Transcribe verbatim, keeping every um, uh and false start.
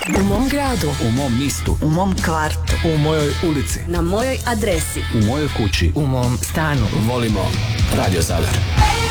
U mom gradu. U mom mistu. U mom kvartu. U mojoj ulici. Na mojoj adresi. U mojoj kući. U mom stanu. Volimo Radio Zadar.